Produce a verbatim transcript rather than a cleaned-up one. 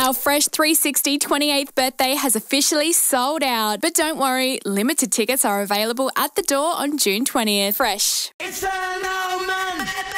Our Fresh three sixty twenty-eighth birthday has officially sold out. But don't worry, limited tickets are available at the door on June twentieth. Fresh. It's a no